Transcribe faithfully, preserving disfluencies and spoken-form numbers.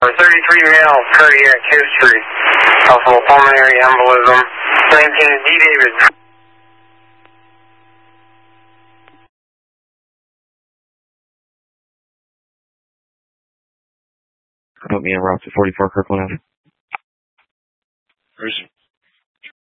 thirty-three male cardiac history, possible pulmonary embolism, nineteen D. David. Put me in route to forty-four Kirkland Avenue.